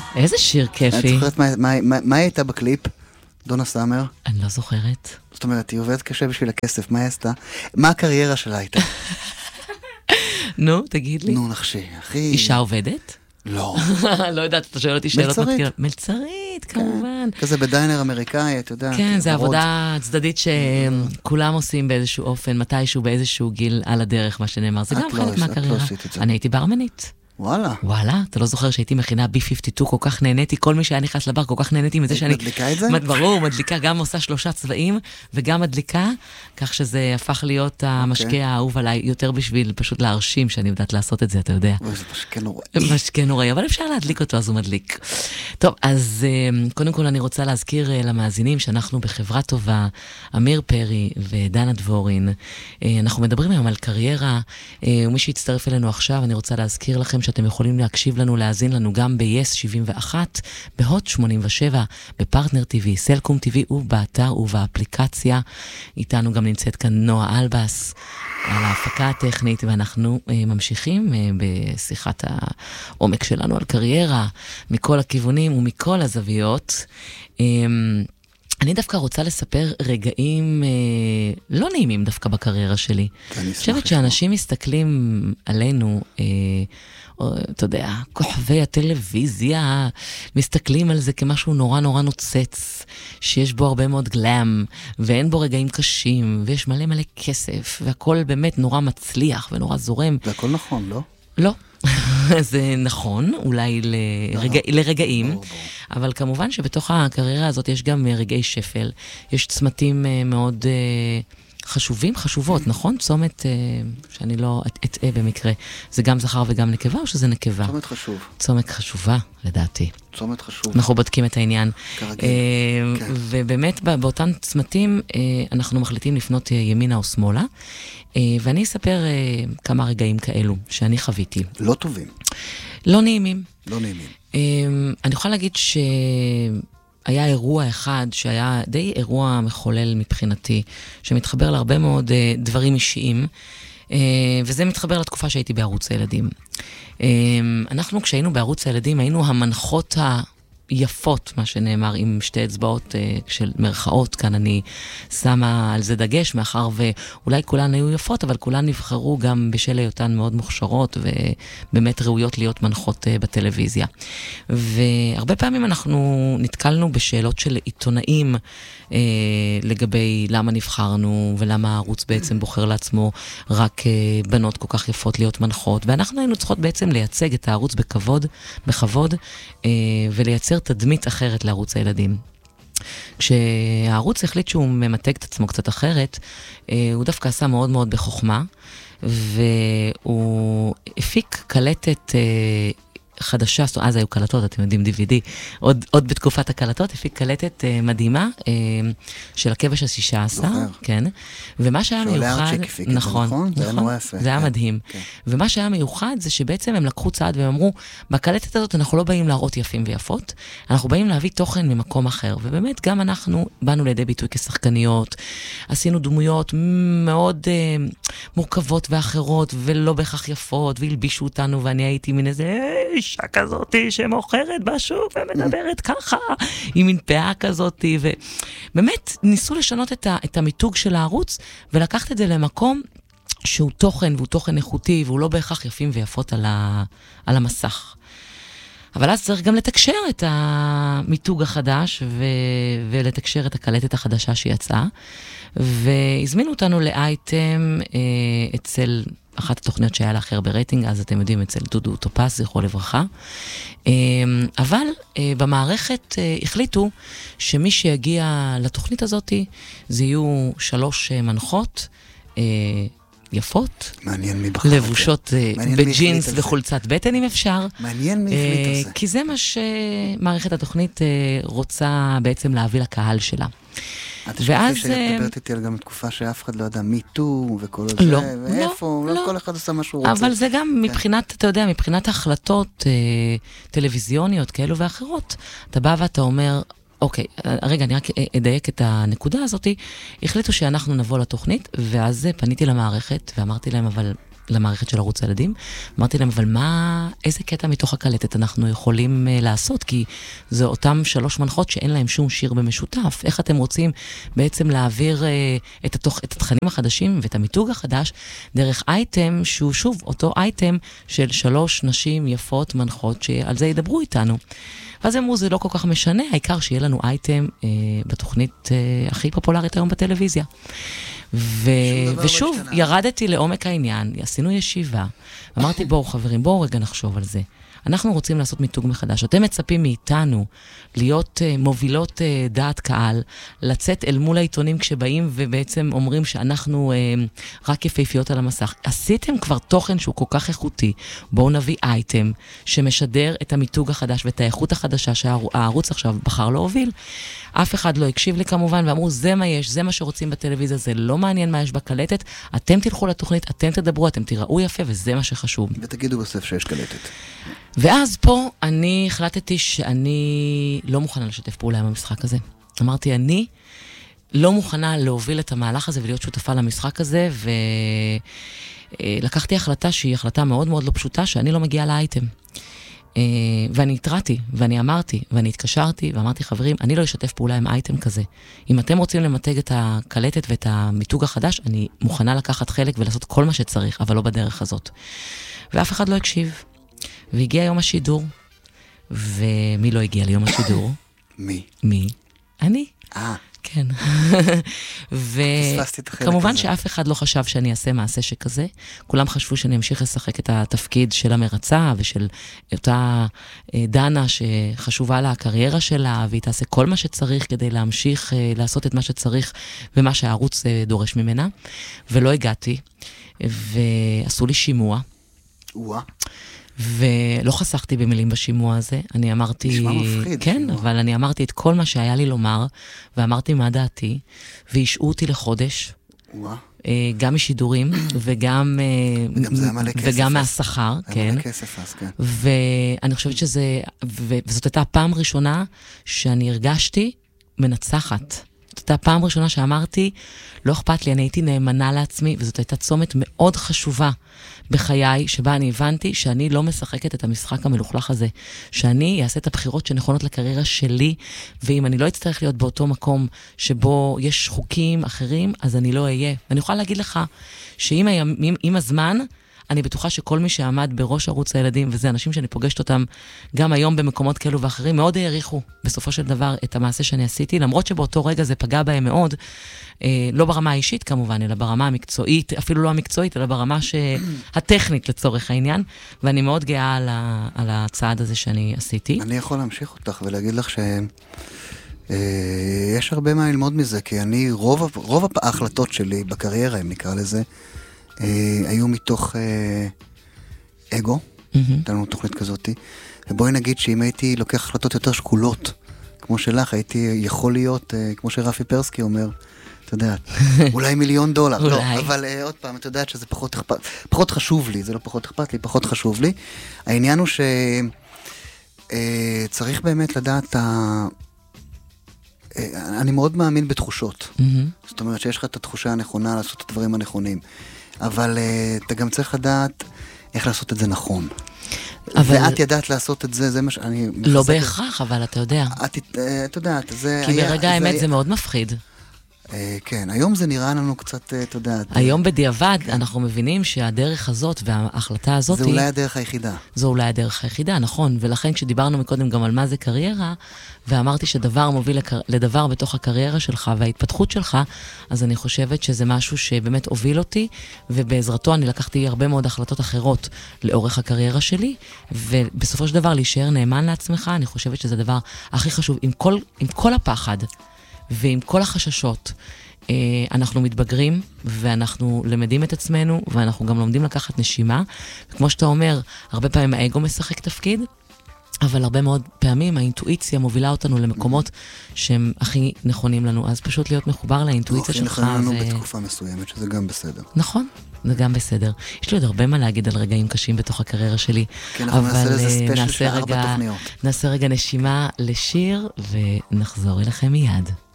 איזה שיר כיפי. את זוכרת מה היא הייתה בקליפ? דונה סאמר? אני לא זוכרת. זאת אומרת, היא עובדת קשה בשביל הכסף, מה היא עשתה? מה הקריירה שלה הייתה? נו, תגיד לי. נו, נחשי, אחי. אישה עובדת? לא. לא יודעת, אתה שואל אותי שאלות מלצרית. מתחילות. מלצרית, כמובן. כזה בדיינר אמריקאי, אתה יודע. כן, זה עבודה צדדית שכולם עושים באיזשהו אופן, מתישהו, באיזשהו גיל על הדרך, מה שנאמר. זה גם חלק מהקריירה. אני הייתי ברמנית. וואלה. וואלה, אתה לא זוכר שהייתי מכינה B52, כל כך נהניתי, כל מי שהיה נכנס לבר, כל כך נהניתי מזה שאני... מדליקה את זה? ברור, מדליקה, גם עושה 3 צבעים, וגם מדליקה, כך שזה הפך להיות המשקה האהוב עליי, יותר בשביל פשוט להרשים שאני יודעת לעשות את זה, אתה יודע. זה משקה נוראי. משקה נוראי, אבל אפשר להדליק אותו, אז הוא מדליק. טוב, אז קודם כל אני רוצה להזכיר למאזינים שאנחנו בחברה טובה, אמיר פרי ודנה דבורין. אנחנו מדברים היום על קריירה, ומי שיצטרף אלינו עכשיו, אני רוצה להזכיר לכם שאתם יכולים להקשיב לנו, להאזין לנו גם ב-YES 71, בהוט 87, בפרטנר TV, סלקום TV ובאתר ובאפליקציה. איתנו גם נמצאת כאן נועה אלבס על ההפקה הטכנית, ואנחנו ממשיכים בשיחת העומק שלנו על קריירה, מכל הכיוונים ומכל הזוויות. אני דווקא רוצה לספר רגעים לא נעימים דווקא בקריירה שלי. אני חושבת שאנשים מסתכלים עלינו, אתה יודע, כוכבי הטלוויזיה, מסתכלים על זה כמשהו נורא נורא נוצץ, שיש בו הרבה מאוד גלאם, ואין בו רגעים קשים, ויש מלא מלא כסף, והכל באמת נורא מצליח ונורא זורם. והכל נכון, לא? לא. זה נכון, אולי לרגעים, אבל כמובן שבתוך הקריירה הזאת יש גם רגעי שפל, יש צמתים מאוד חשובות, נכון? צומת שאני לא אטעה במקרה, זה גם זכר וגם נקבה, או שזה נקבה? צומת חשוב. צומת חשובה, לדעתי. צומת חשוב. אנחנו בודקים את העניין. כרגיל. ובאמת באותן צמתים אנחנו מחליטים לפנות ימינה או שמאלה, ואני אספר כמה רגעים כאלו שאני חוויתי. לא טובים. לא נעימים. לא נעימים. אני יכולה להגיד שהיה אירוע אחד שהיה די אירוע מחולל מבחינתי, שמתחבר להרבה מאוד דברים אישיים, וזה מתחבר לתקופה שהייתי בערוץ הילדים. אנחנו כשהיינו בערוץ הילדים היינו המנחות יפות, מה שנאמר, עם שתי אצבעות של מרכאות, כאן אני שמה על זה דגש, מאחר ואולי כולן היו יפות, אבל כולן נבחרו גם בשל היותן מאוד מוכשרות, ובאמת ראויות להיות מנחות בטלוויזיה. והרבה פעמים אנחנו נתקלנו בשאלות של עיתונאים, לגבי למה נבחרנו, ולמה הערוץ בעצם בוחר לעצמו רק בנות כל כך יפות להיות מנחות, ואנחנו היינו צריכות בעצם לייצג את הערוץ בכבוד, ולייצר תדמית אחרת לערוץ הילדים. כשהערוץ החליט שהוא ממתג את עצמו קצת אחרת, הוא דווקא עשה מאוד מאוד בחוכמה, והוא הפיק קלטת חדשה, אז היו קלטות, אתם יודעים, DVD, עוד בתקופת הקלטות, הפיק קלטת מדהימה של הכבש ה-16, כן, ומה שהיה מיוחד, נכון, זה היה מדהים, ומה שהיה מיוחד זה שבעצם הם לקחו צעד והם אמרו, בקלטת הזאת אנחנו לא באים להראות יפים ויפות, אנחנו באים להביא תוכן ממקום אחר, ובאמת גם אנחנו באנו לידי ביטוי כשחקניות, עשינו דמויות מאוד מורכבות ואחרות, ולא בהכרח יפות, והלבישו אותנו, ואני הייתי מן איזה אישה כזאת שמוכרת בשוק ומדברת ככה, עם מין פאה כזאת, ובאמת ניסו לשנות את המיתוג של הערוץ, ולקחת את זה למקום שהוא תוכן, והוא תוכן איכותי, והוא לא בהכרח יפים ויפות על המסך. אבל אז צריך גם לתקשר את המיתוג החדש, ולתקשר את הקלטת החדשה שיצאה, והזמינו אותנו לאייטם אצל אחת התוכניות שהיה לאחר ברייטינג, אז אתם יודעים, אצל דודו טופס, זכרו לברכה. אבל במערכת החליטו שמי שיגיע לתוכנית הזאת, זה יהיו 3 מנחות יפות, לבושות בג'ינס וחולצת בטן אם אפשר. מעניין מי החליט על זה. כי זה מה שמערכת התוכנית רוצה בעצם להביא לקהל שלה. את חושבת שאני מדברת איתי על גם תקופה שאף אחד לא ידע מי טו וכל זה, ואיפה, לא כל אחד עושה מה שהוא רוצה. אבל זה גם מבחינת, אתה יודע, מבחינת החלטות טלוויזיוניות כאלו ואחרות, אתה בא ואתה אומר, אוקיי, רגע, אני רק אדייק את הנקודה הזאת, החליטו שאנחנו נבוא לתוכנית, ואז פניתי למערכת ואמרתי להם, אבל למערכת של ערוץ הילדים. אמרתי להם, אבל איזה קטע מתוך הקלטת אנחנו יכולים לעשות? כי זה אותם 3 מנחות שאין להם שום שיר במשותף. איך אתם רוצים בעצם להעביר את התכנים החדשים ואת המיתוג החדש דרך אייטם שהוא שוב אותו אייטם של 3 נשים יפות מנחות שעל זה ידברו איתנו. ואז אמרו, זה לא כל כך משנה, העיקר שיהיה לנו אייטם בתוכנית הכי פופולרית היום בטלוויזיה. ושוב, ירדתי לעומק העניין, עשינו ישיבה, אמרתי, בואו חברים, בואו רגע נחשוב על זה. אנחנו רוצים לעשות מיתוג מחדש. אתם מצפים מאיתנו להיות מובילות דעת קהל, לצאת אל מול העיתונים כשבאים ובעצם אומרים שאנחנו רק יפהפיות על המסך. עשיתם כבר תוכן שהוא כל כך איכותי. בואו נביא אייטם שמשדר את המיתוג החדש ואת האיכות החדשה שהערוץ עכשיו בחר להוביל. אף אחד לא הקשיב לי כמובן, ואמרו, זה מה יש, זה מה שרוצים בטלוויזיה, זה לא מעניין מה יש בקלטת, אתם תלכו לתוכנית, אתם תדברו, אתם תיראו יפה, וזה מה שחשוב. ותגידו בסוף שיש קלטת. ואז פה אני החלטתי שאני לא מוכנה לשתף פעולה עם המשחק הזה. אמרתי, אני לא מוכנה להוביל את המהלך הזה ולהיות שותפה למשחק הזה, ולקחתי החלטה שהיא החלטה מאוד מאוד לא פשוטה, שאני לא מגיעה לאייטם. ואני התרעתי, ואני אמרתי, ואני התקשרתי, ואמרתי, חברים, אני לא אשתף פעולה עם אייטם כזה. אם אתם רוצים למתג את הקלטת ואת המיתוג החדש, אני מוכנה לקחת חלק ולעשות כל מה שצריך, אבל לא בדרך הזאת. ואף אחד לא הקשיב. והגיע יום השידור, ומי לא הגיע ליום השידור? מי? מי? אני. כן. וכמובן שאף אחד לא חשב שאני אעשה מעשה שכזה. כולם חשבו שאני אמשיך לשחק את התפקיד של המרצה ושל אותה דנה שחשובה לה הקריירה שלה, והיא תעשה כל מה שצריך כדי להמשיך לעשות את מה שצריך ומה שהערוץ דורש ממנה. ולא הגעתי, ועשו לי שימוע. ולא חסכתי במילים בשימוע הזה, אני אמרתי... נשמע מפחיד. כן, שימוע. אבל אני אמרתי את כל מה שהיה לי לומר, ואמרתי מה דעתי, והשעו אותי לחודש, גם משידורים, וגם מהשכר, כן. ואני חושבת שזה... וזאת הייתה הפעם הראשונה שאני הרגשתי מנצחת. זאת הייתה הפעם הראשונה שאמרתי, לא אכפת לי, אני הייתי נאמנה לעצמי, וזאת הייתה צומת מאוד חשובה בחיי, שבה אני הבנתי שאני לא משחקת את המשחק המלוכלך הזה, שאני אעשה את הבחירות שנכונות לקריירה שלי, ואם אני לא אצטרך להיות באותו מקום שבו יש חוקים אחרים, אז אני לא אהיה. ואני יכולה להגיד לך שעם הזמן, אני בטוחה שכל מי שעמד בראש ערוץ הילדים, וזה אנשים שאני פוגשת אותם גם היום במקומות כאלו ואחרים, מאוד העריכו בסופו של דבר את המעשה שאני עשיתי, למרות שבאותו רגע זה פגע בהם מאוד, לא ברמה האישית כמובן, אלא ברמה המקצועית, אפילו לא המקצועית, אלא ברמה הטכנית לצורך העניין, ואני מאוד גאה על הצעד הזה שאני עשיתי. אני יכול להמשיך אותך ולהגיד לך יש הרבה מה ללמוד מזה, כי אני, רוב ההחלטות שלי בקריירה, אם נקרא לזה, היו מתוך אגו, הייתה לנו תוכנית כזאת, ובואי נגיד שאם הייתי לוקח החלטות יותר שקולות, כמו שלך, הייתי יכול להיות, כמו שרפי פרסקי אומר, אתה יודעת, אולי $1,000,000, לא, אבל עוד פעם, אתה יודעת שזה פחות חשוב לי, זה לא פחות אכפת לי, פחות חשוב לי. העניין הוא שצריך באמת לדעת, אני מאוד מאמין בתחושות, זאת אומרת שיש לך את התחושה הנכונה לעשות את הדברים הנכונים, אבל אתה גם צריך לדעת איך לעשות את זה נכון. ואת ידעת לעשות את זה, זה מה שאני... לא בהכרח, אבל אתה יודע. את יודעת, זה... כי ברגע האמת זה מאוד מפחיד. כן, היום זה נראה לנו קצת, אתה יודע... היום בדיעבד אנחנו מבינים שהדרך הזאת וההחלטה הזאת... זה אולי הדרך היחידה. זו אולי הדרך היחידה, נכון. ולכן כשדיברנו מקודם גם על מה זה קריירה, ואמרתי שדבר מוביל לדבר בתוך הקריירה שלך וההתפתחות שלך, אז אני חושבת שזה משהו שבאמת הוביל אותי, ובעזרתו אני לקחתי הרבה מאוד החלטות אחרות לאורך הקריירה שלי, ובסופו של דבר להישאר נאמן לעצמך, אני חושבת שזה הדבר הכי חשוב. עם כל הפחד ועם כל החששות, אנחנו מתבגרים, ואנחנו למדים את עצמנו, ואנחנו גם לומדים לקחת נשימה. וכמו שאתה אומר, הרבה פעמים האגו משחק תפקיד, אבל הרבה מאוד פעמים האינטואיציה מובילה אותנו למקומות שהם הכי נכונים לנו. אז פשוט להיות מחובר לאינטואיציה שלך. הכי נכונים לנו בתקופה מסוימת, שזה גם בסדר. נכון. זה גם בסדר. יש לי עוד הרבה מה להגיד על רגעים קשים בתוך הקריירה שלי. כן, אנחנו נעשה לזה ספיישל של 4 תוכניות. נעשה רגע נשימה לשיר, ונחזור אליכם מיד.